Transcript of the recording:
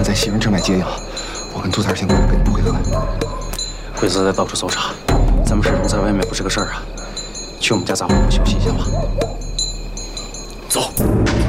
们在西园正买接应，我跟兔崽先跟你们会合。 鬼子在到处搜查，咱们始终在外面不是个事儿啊。去我们家杂货铺休息一下吧。走。